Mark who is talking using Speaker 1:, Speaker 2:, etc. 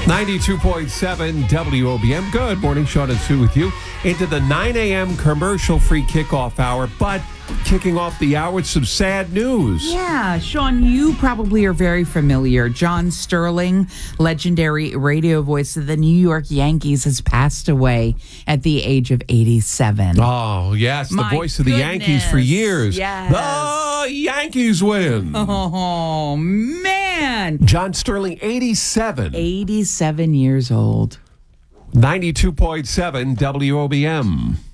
Speaker 1: 92.7 WOBM. Good morning, Sean and Sue with you. Into the 9 a.m. commercial-free kickoff hour, but kicking off the hour with some sad news.
Speaker 2: Yeah, Sean, you probably are very familiar. John Sterling, legendary radio voice of the New York Yankees, has passed away at the age of 87.
Speaker 1: Oh, yes, the voice of the Yankees for years.
Speaker 2: Yes.
Speaker 1: The Yankees win.
Speaker 2: Oh, man.
Speaker 1: John Sterling, 87.
Speaker 2: 87 years old.
Speaker 1: 92.7 WOBM.